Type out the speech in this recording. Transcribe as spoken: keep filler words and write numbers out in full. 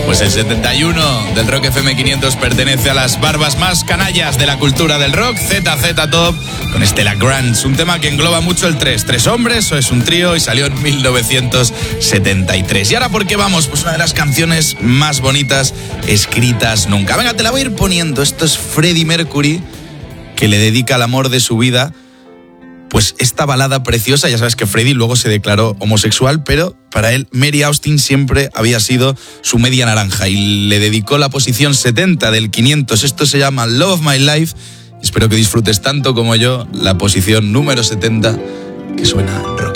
Pues el setenta y uno del Rock F M quinientos pertenece a las barbas más canallas de la cultura del rock, Z Z Top, con Stella Grant, un tema que engloba mucho el tres, tres hombres o es un trío, y salió en mil novecientos setenta y tres. ¿Y ahora por qué vamos? Pues una de las canciones más bonitas escritas nunca. Venga, te la voy a ir poniendo. Esto es Freddie Mercury, que le dedica al amor de su vida pues esta balada preciosa. Ya sabes que Freddie luego se declaró homosexual, pero para él Mary Austin siempre había sido su media naranja y le dedicó la posición setenta del quinientos. Esto se llama Love of My Life. Espero que disfrutes tanto como yo la posición número setenta, que suena rock.